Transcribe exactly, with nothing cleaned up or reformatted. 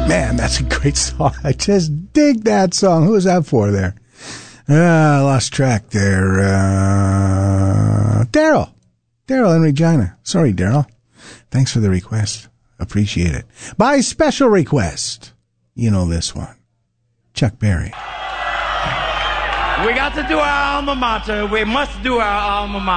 Man, that's a great song. I just dig that song. Who was that for there? Uh, I lost track there. Uh, Daryl. Daryl in Regina. Sorry, Daryl. Thanks for the request. Appreciate it. By special request, you know this one. Chuck Berry. We got to do our alma mater. We must do our alma mater.